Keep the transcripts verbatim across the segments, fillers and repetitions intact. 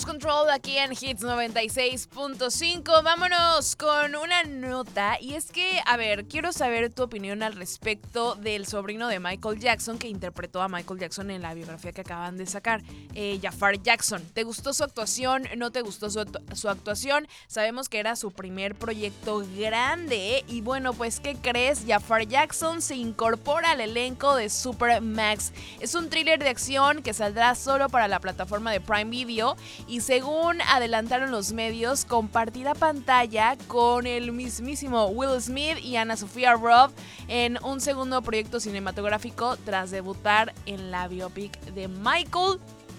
Cruise Control aquí en Hits noventa y seis punto cinco. Vámonos con una nota. Y es que, a ver, quiero saber tu opinión al respecto del sobrino de Michael Jackson que interpretó a Michael Jackson en la biografía que acaban de sacar, eh, Jafar Jackson. ¿Te gustó su actuación? ¿No te gustó su, actu- su actuación? Sabemos que era su primer proyecto grande, ¿eh? Y bueno, pues, ¿qué crees? Jafar Jackson se incorpora al elenco de Super Max. Es un thriller de acción que saldrá solo para la plataforma de Prime Video y según adelantaron los medios, compartirá pantalla con el mismísimo Will Smith y Ana Sofía Robb en un segundo proyecto cinematográfico tras debutar en la biopic de Michael.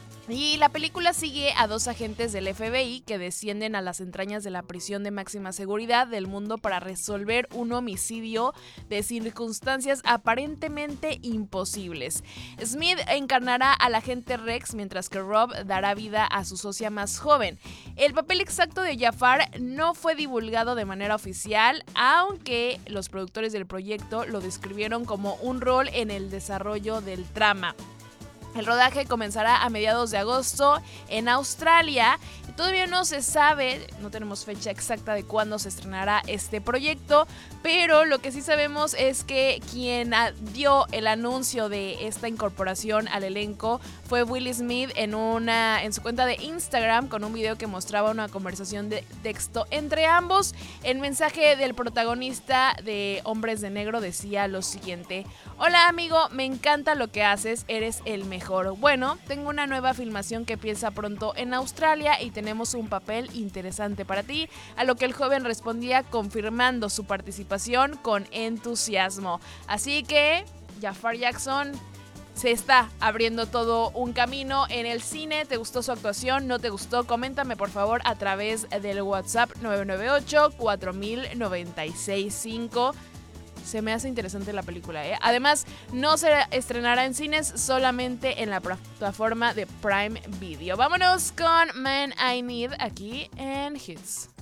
Y la película sigue a dos agentes del F B I que descienden a las entrañas de la prisión de máxima seguridad del mundo para resolver un homicidio de circunstancias aparentemente imposibles. Smith encarnará al agente Rex, mientras que Rob dará vida a su socia más joven. El papel exacto de Jafar no fue divulgado de manera oficial, aunque los productores del proyecto lo describieron como un rol en el desarrollo del trama. El rodaje comenzará a mediados de agosto en Australia. Todavía no se sabe, no tenemos fecha exacta de cuándo se estrenará este proyecto, pero lo que sí sabemos es que quien dio el anuncio de esta incorporación al elenco fue Will Smith en, una, en su cuenta de Instagram con un video que mostraba una conversación de texto entre ambos. El mensaje del protagonista de Hombres de Negro decía lo siguiente: hola amigo, me encanta lo que haces, eres el mejor. Bueno, tengo una nueva filmación que empieza pronto en Australia y tenemos un papel interesante para ti, a lo que el joven respondía confirmando su participación con entusiasmo. Así que Jafar Jackson se está abriendo todo un camino en el cine. ¿Te gustó su actuación? ¿No te gustó? Coméntame por favor a través del WhatsApp nueve nueve ocho, cuatro mil, noventa y seis cinco. Se me hace interesante la película, ¿eh? Además, no se estrenará en cines, solamente en la plataforma de Prime Video. Vámonos con Man I Need aquí en Hits.